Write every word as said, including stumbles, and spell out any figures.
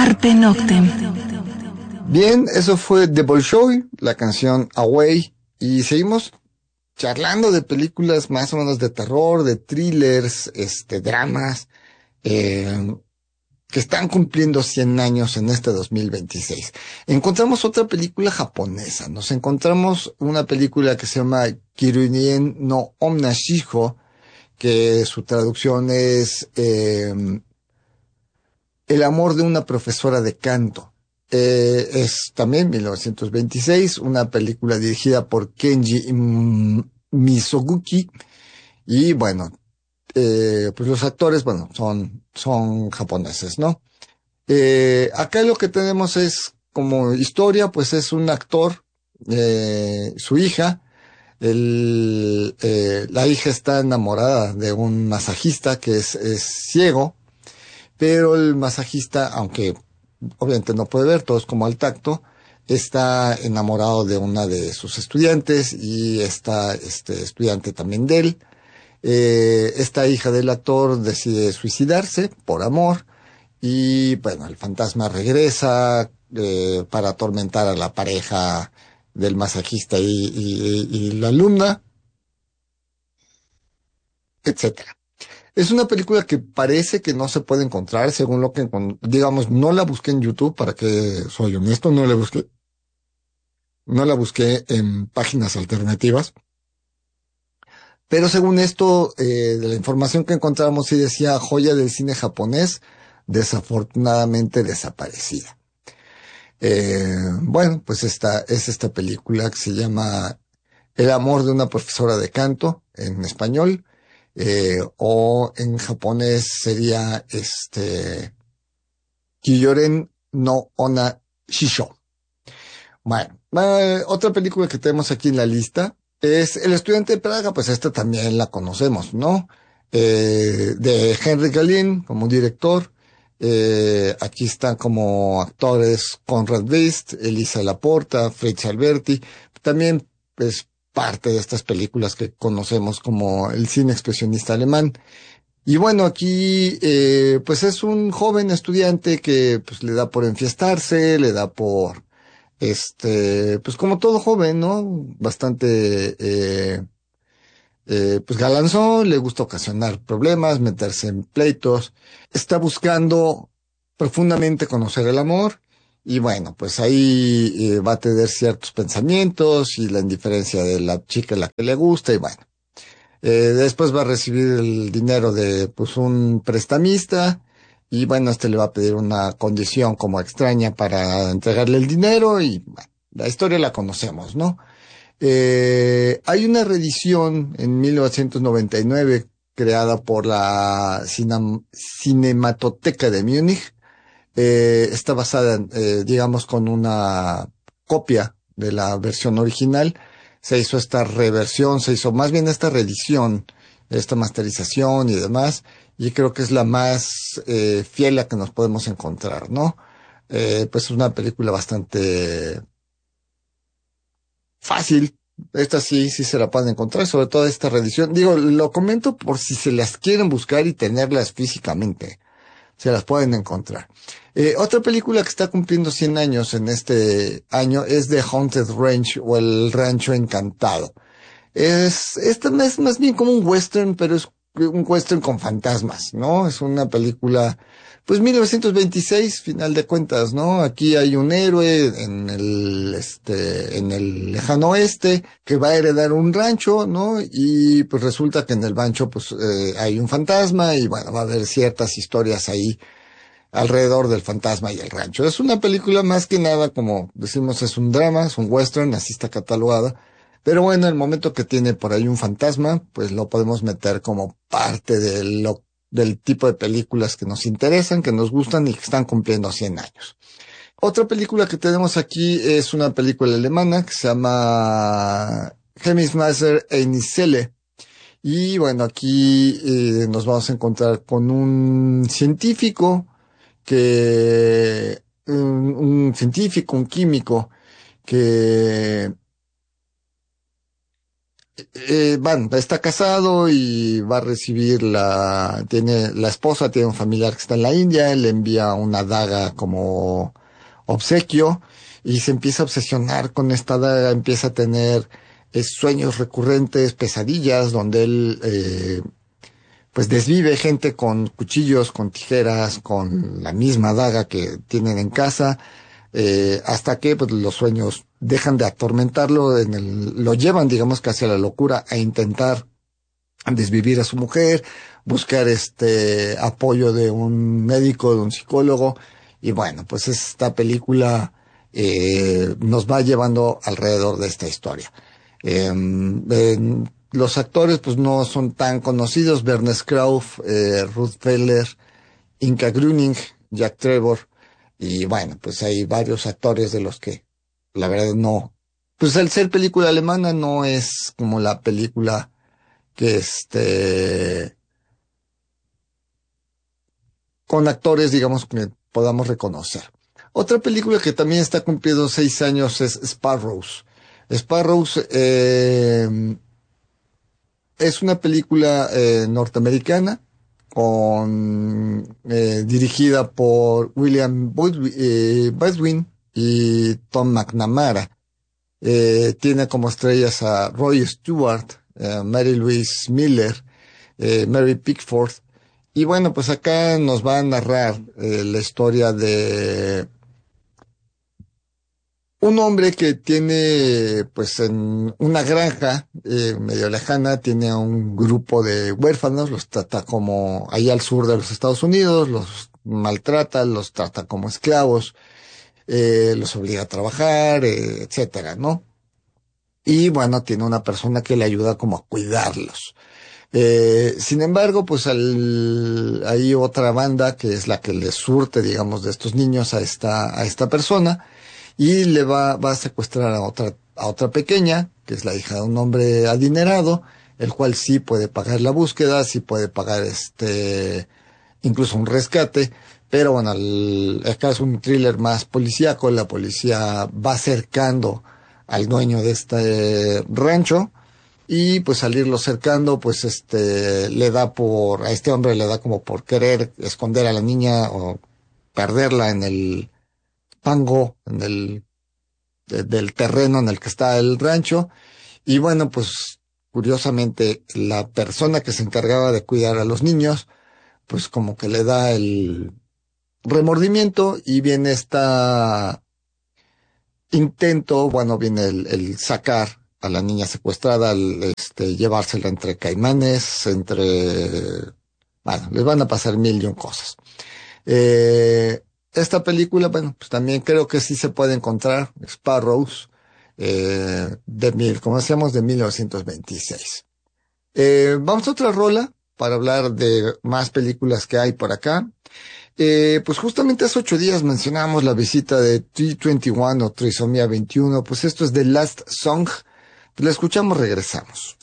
Arte Noctem. Bien, eso fue The Bolshoi, la canción Away, y seguimos charlando de películas más o menos de terror, de thrillers, este, dramas, eh, que están cumpliendo cien años en este dos mil veintiséis. Encontramos otra película japonesa, nos encontramos una película que se llama Kirunien no Onna Shiho, que su traducción es eh, El amor de una profesora de canto. Eh, es también mil novecientos veintiséis, una película dirigida por Kenji mm, Mizoguchi. Y bueno, eh, pues los actores, bueno, son, son japoneses, ¿no? Eh, acá lo que tenemos es como historia, pues es un actor, eh, su hija, el, eh, la hija está enamorada de un masajista que es, es ciego, pero el masajista, aunque obviamente no puede ver, todo es como al tacto, está enamorado de una de sus estudiantes y esta este estudiante también de él. Eh, esta hija del actor decide suicidarse por amor y bueno, el fantasma regresa eh, para atormentar a la pareja del masajista y, y, y la alumna, etcétera. Es una película que parece que no se puede encontrar, según lo que, digamos, no la busqué en YouTube, para que soy honesto, no la busqué, no la busqué en páginas alternativas. Pero según esto, eh, de la información que encontramos, sí decía joya del cine japonés, desafortunadamente desaparecida. Eh, bueno, pues esta es esta película que se llama El amor de una profesora de canto en español, eh, o en japonés sería este Kiyoren no Onna Shisho. Bueno, eh, otra película que tenemos aquí en la lista es El estudiante de Praga, pues esta también la conocemos, ¿no? Eh, de Henry Galeen como director. Eh, aquí están como actores Conrad Beist, Elisa Laporta, Fritz Alberti. También es parte de estas películas que conocemos como el cine expresionista alemán. Y bueno, aquí eh, pues es un joven estudiante que pues le da por enfiestarse, le da por este, pues como todo joven, ¿no? Bastante, eh, eh, pues galanzón, le gusta ocasionar problemas, meterse en pleitos, está buscando profundamente conocer el amor y bueno, pues ahí eh, va a tener ciertos pensamientos y la indiferencia de la chica a la que le gusta y bueno. Eh, después va a recibir el dinero de pues un prestamista y bueno, este le va a pedir una condición como extraña para entregarle el dinero y bueno, la historia la conocemos, ¿no? Eh, hay una reedición en mil novecientos noventa y nueve creada por la Cinem- Cinematoteca de Múnich. Eh, está basada, en, eh, digamos, con una copia de la versión original. Se hizo esta reversión, se hizo más bien esta reedición, esta masterización y demás, y creo que es la más eh, fiel a que nos podemos encontrar, ¿no? Eh, pues es una película bastante fácil. Esta sí, sí se la pueden encontrar, sobre todo esta reedición. Digo, lo comento por si se las quieren buscar y tenerlas físicamente. Se las pueden encontrar. Eh, otra película que está cumpliendo cien años en este año es The Haunted Ranch o El Rancho Encantado. Es, esta es más bien como un western, pero es un western con fantasmas, ¿no? Es una película, pues mil novecientos veintiséis, final de cuentas, ¿no? Aquí hay un héroe en el, este, en el lejano oeste que va a heredar un rancho, ¿no? Y pues resulta que en el rancho, pues, eh, hay un fantasma y bueno, va a haber ciertas historias ahí alrededor del fantasma y el rancho. Es una película más que nada, como decimos, es un drama, es un western, así está catalogada. Pero bueno, el momento que tiene por ahí un fantasma, pues lo podemos meter como parte de lo, del tipo de películas que nos interesan, que nos gustan y que están cumpliendo cien años. Otra película que tenemos aquí es una película alemana que se llama Hemismaser eine Zelle. Y bueno, aquí eh, nos vamos a encontrar con un científico que, un, un científico, un químico que Eh, bueno, está casado y va a recibir la, tiene, la esposa tiene un familiar que está en la India, él le envía una daga como obsequio y se empieza a obsesionar con esta daga, empieza a tener eh, sueños recurrentes, pesadillas, donde él, eh, pues desvive gente con cuchillos, con tijeras, con la misma daga que tienen en casa, eh, hasta que pues, los sueños dejan de atormentarlo, en el, lo llevan, digamos, casi a la locura, a intentar desvivir a su mujer, buscar este apoyo de un médico, de un psicólogo, y bueno, pues esta película eh, nos va llevando alrededor de esta historia. Eh, en- los actores pues no son tan conocidos, Bernd Krauff, eh, Ruth Feller, Inka Grüning, Jack Trevor, y bueno, pues hay varios actores de los que la verdad no, pues al ser película alemana no es como la película que este, con actores digamos que podamos reconocer. Otra película que también está cumpliendo seis años es Sparrows. Sparrows eh, es una película eh, norteamericana con eh, dirigida por William Baldwin, eh, Baldwin y Tom McNamara. Eh, tiene como estrellas a Roy Stewart, eh, Mary Louise Miller, eh, Mary Pickford. Y bueno, pues acá nos va a narrar eh, la historia de un hombre que tiene, pues en una granja eh, medio lejana, tiene a un grupo de huérfanos, los trata como ahí al sur de los Estados Unidos, los maltrata, los trata como esclavos, eh, los obliga a trabajar, eh, etcétera, ¿no? Y bueno, tiene una persona que le ayuda como a cuidarlos. Eh, sin embargo, pues al, hay otra banda que es la que le surte, digamos, de estos niños a esta, a esta persona y le va, va a secuestrar a otra, a otra pequeña, que es la hija de un hombre adinerado, el cual sí puede pagar la búsqueda, sí puede pagar este, incluso un rescate, pero bueno, el, acá es un thriller más policíaco, la policía va acercando al dueño de este rancho, y pues al irlo cercando, pues este, le da por, a este hombre le da como por querer esconder a la niña o perderla en el fango, en el, de- del terreno en el que está el rancho. Y bueno, pues curiosamente la persona que se encargaba de cuidar a los niños, pues como que le da el remordimiento y viene esta intento, bueno, viene el, el sacar a la niña secuestrada, el, este, llevársela entre caimanes, entre, bueno, les van a pasar mil y un cosas. Eh, esta película, bueno, pues también creo que sí se puede encontrar, Sparrows, eh, de mil, como decíamos, de mil novecientos veintiséis. Eh, vamos a otra rola para hablar de más películas que hay por acá. Eh, pues justamente hace ocho días mencionamos la visita de T veintiuno o Trisomía veintiuno, pues esto es The Last Song. La escuchamos, regresamos.